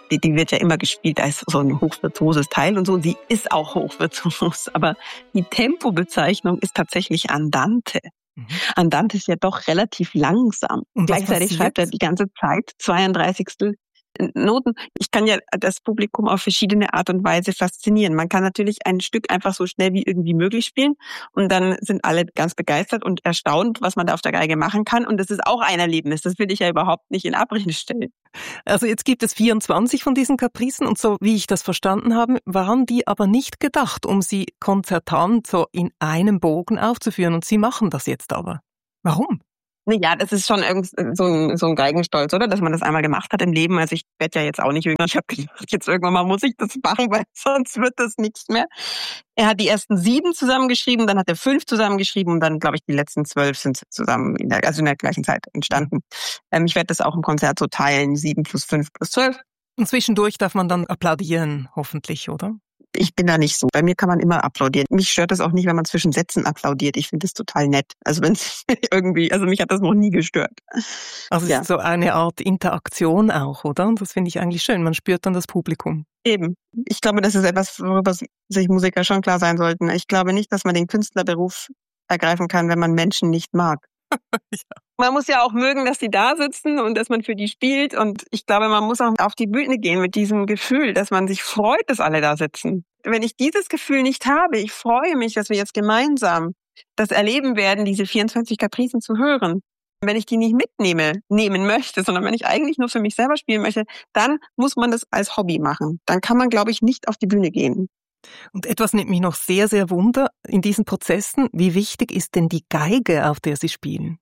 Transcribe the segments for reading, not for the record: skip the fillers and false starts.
Die wird ja immer gespielt als so ein hochvirtuoses Teil und so. Und sie ist auch hochvirtuos. Aber die Tempobezeichnung ist tatsächlich Andante. Andante ist ja doch relativ langsam. Und gleichzeitig schreibt er die ganze Zeit 32. Noten. Ich kann ja das Publikum auf verschiedene Art und Weise faszinieren. Man kann natürlich ein Stück einfach so schnell wie irgendwie möglich spielen und dann sind alle ganz begeistert und erstaunt, was man da auf der Geige machen kann. Und das ist auch ein Erlebnis. Das will ich ja überhaupt nicht in Abrede stellen. Also jetzt gibt es 24 von diesen Capricen und so wie ich das verstanden habe, waren die aber nicht gedacht, um sie konzertant so in einem Bogen aufzuführen. Und Sie machen das jetzt aber. Warum? Ja, das ist schon so ein Geigenstolz, oder? Dass man das einmal gemacht hat im Leben. Also ich werde ja jetzt auch nicht jünger. Ich habe gedacht, jetzt irgendwann mal muss ich das machen, weil sonst wird das nichts mehr. Er hat die ersten 7 zusammengeschrieben, dann hat er 5 zusammengeschrieben und dann, glaube ich, die letzten 12 sind zusammen in der gleichen Zeit entstanden. Ich werde das auch im Konzert so teilen, 7 plus 5 plus 12. Und zwischendurch darf man dann applaudieren, hoffentlich, oder? Ich bin da nicht so. Bei mir kann man immer applaudieren. Mich stört das auch nicht, wenn man zwischen Sätzen applaudiert. Ich finde das total nett. Also wenn es irgendwie, also mich hat das noch nie gestört. Also es ist so eine Art Interaktion auch, oder? Und das finde ich eigentlich schön. Man spürt dann das Publikum. Eben. Ich glaube, das ist etwas, worüber sich Musiker schon klar sein sollten. Ich glaube nicht, dass man den Künstlerberuf ergreifen kann, wenn man Menschen nicht mag. Ja. Man muss ja auch mögen, dass die da sitzen und dass man für die spielt. Und ich glaube, man muss auch auf die Bühne gehen mit diesem Gefühl, dass man sich freut, dass alle da sitzen. Wenn ich dieses Gefühl nicht habe, ich freue mich, dass wir jetzt gemeinsam das erleben werden, diese 24 Capricen zu hören. Wenn ich die nicht nehmen möchte, sondern wenn ich eigentlich nur für mich selber spielen möchte, dann muss man das als Hobby machen. Dann kann man, glaube ich, nicht auf die Bühne gehen. Und etwas nimmt mich noch sehr, sehr wunder in diesen Prozessen. Wie wichtig ist denn die Geige, auf der Sie spielen?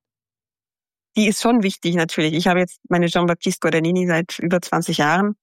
Die ist schon wichtig, natürlich. Ich habe jetzt meine Jean-Baptiste Guadagnini seit über 20 Jahren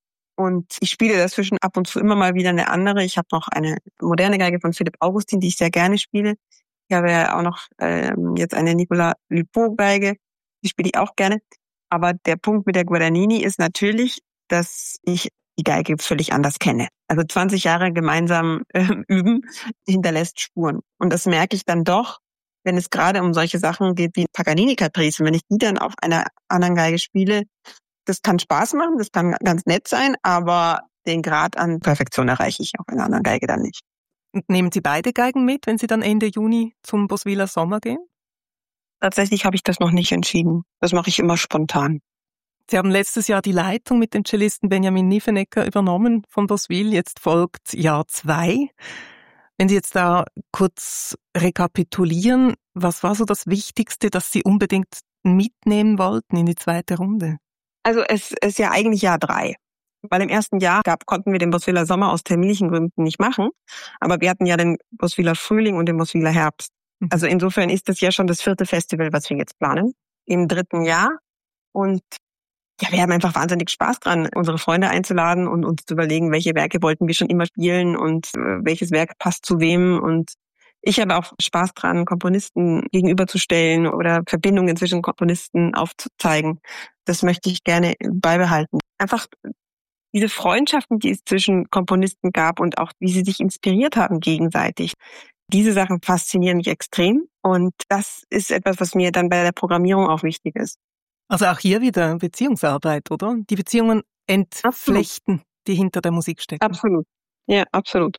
und ich spiele dazwischen ab und zu immer mal wieder eine andere. Ich habe noch eine moderne Geige von Philipp Augustin, die ich sehr gerne spiele. Ich habe ja auch noch jetzt eine Nicolas Lupeau-Geige, die spiele ich auch gerne. Aber der Punkt mit der Guadagnini ist natürlich, dass ich die Geige völlig anders kenne. Also 20 Jahre gemeinsam üben hinterlässt Spuren. Und das merke ich dann doch, wenn es gerade um solche Sachen geht wie Paganini-Capricen, wenn ich die dann auf einer anderen Geige spiele, das kann Spaß machen, das kann ganz nett sein, aber den Grad an Perfektion erreiche ich auf einer anderen Geige dann nicht. Und nehmen Sie beide Geigen mit, wenn Sie dann Ende Juni zum Boswiller Sommer gehen? Tatsächlich habe ich das noch nicht entschieden. Das mache ich immer spontan. Sie haben letztes Jahr die Leitung mit dem Cellisten Benjamin Niefenegger übernommen von Boswil. Jetzt folgt Jahr 2. Wenn Sie jetzt da kurz rekapitulieren, was war so das Wichtigste, das Sie unbedingt mitnehmen wollten in die zweite Runde? Also es ist ja eigentlich Jahr 3. Weil im ersten Jahr konnten wir den Boswiller Sommer aus terminlichen Gründen nicht machen. Aber wir hatten ja den Boswiller Frühling und den Boswiller Herbst. Also insofern ist das ja schon das 4. Festival, was wir jetzt planen, im 3. Jahr. Und ja, wir haben einfach wahnsinnig Spaß dran, unsere Freunde einzuladen und uns zu überlegen, welche Werke wollten wir schon immer spielen und welches Werk passt zu wem. Und ich habe auch Spaß dran, Komponisten gegenüberzustellen oder Verbindungen zwischen Komponisten aufzuzeigen. Das möchte ich gerne beibehalten. Einfach diese Freundschaften, die es zwischen Komponisten gab und auch wie sie sich inspiriert haben gegenseitig. Diese Sachen faszinieren mich extrem und das ist etwas, was mir dann bei der Programmierung auch wichtig ist. Also auch hier wieder Beziehungsarbeit, oder? Die Beziehungen entflechten, absolut, die hinter der Musik stecken. Absolut. Ja, absolut.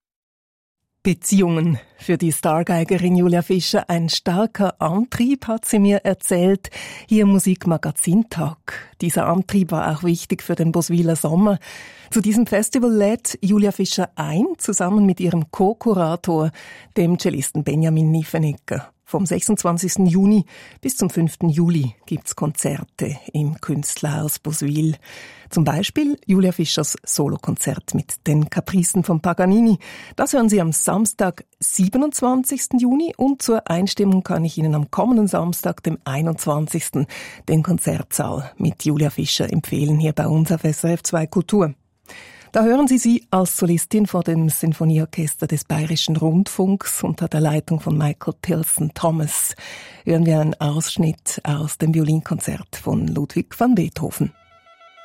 Beziehungen für die Stargeigerin Julia Fischer. Ein starker Antrieb, hat sie mir erzählt, hier im Musikmagazin-Tag. Dieser Antrieb war auch wichtig für den Boswiller Sommer. Zu diesem Festival lädt Julia Fischer ein, zusammen mit ihrem Co-Kurator, dem Cellisten Benjamin Niefenegger. Vom 26. Juni bis zum 5. Juli gibt's Konzerte im Künstlerhaus Boswil. Zum Beispiel Julia Fischers Solokonzert mit den Capricen von Paganini. Das hören Sie am Samstag, 27. Juni. Und zur Einstimmung kann ich Ihnen am kommenden Samstag, dem 21. den Konzertsaal mit Julia Fischer empfehlen, hier bei uns auf SRF 2 Kultur. Da hören Sie als Solistin vor dem Sinfonieorchester des Bayerischen Rundfunks unter der Leitung von Michael Pilson Thomas. Hören wir einen Ausschnitt aus dem Violinkonzert von Ludwig van Beethoven.